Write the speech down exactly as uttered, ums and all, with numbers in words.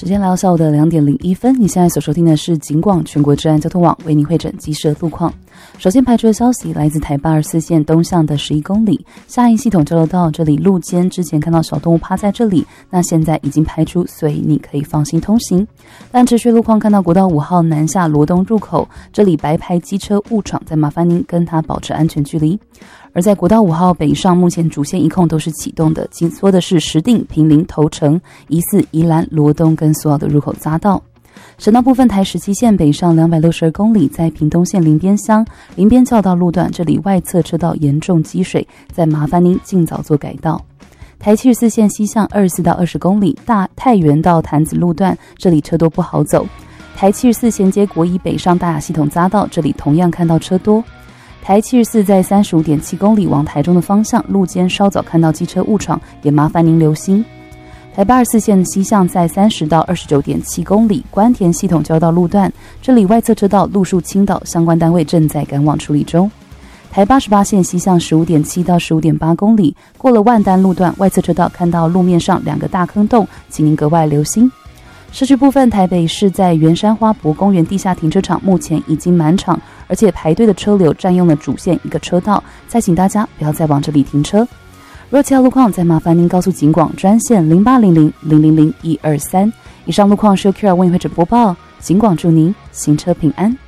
时间来到下午的两点零一分，你现在所收听的是警广全国治安交通网为您汇整即时的路况。首先排除的消息来自台八二四线东向的十一公里下营系统交流道，这里路肩之前看到小动物趴在这里，那现在已经排除，所以你可以放心通行。但持续路况看到国道五号南下罗东入口，这里白牌机车误闯，再麻烦您跟它保持安全距离。而在国道五号北上，目前主线一控都是启动的，紧缩的是石碇、坪林、头城、疑似宜兰、罗东跟苏澳的入口匝道。省道部分，台十七线北上两百六十二公里，在屏东县林边乡林边教道路段，这里外侧车道严重积水，再麻烦您尽早做改道。台七十四线西向二十四到二十公里，大太原到潭子路段，这里车多不好走。台七十四衔接国一北上大雅系统匝道，这里同样看到车多。台七十四在 三十五点七公里往台中的方向，路肩稍早看到机车误闯，也麻烦您留心。台八十四线西向在三十到二十九点七公里关田系统交道路段，这里外侧车道路树倾倒，相关单位正在赶往处理中。台八十八线西向 十五点七到十五点八公里，过了万丹路段，外侧车道看到路面上两个大坑洞，请您格外留心。市区部分，台北市在圆山花博公园地下停车场目前已经满场，而且排队的车流占用了主线一个车道，再请大家不要再往这里停车。若其他路况，再麻烦您告诉警广专线零八零零零零零一二三。以上路况是由 Kira 为您会诊播报，警广祝您行车平安。